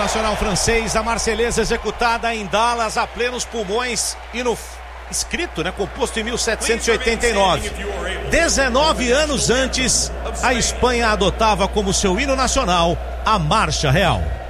nacional francês, a Marselhesa executada em Dallas a plenos pulmões e no escrito, composto em 1789. 19 anos antes, a Espanha adotava como seu hino nacional a Marcha Real.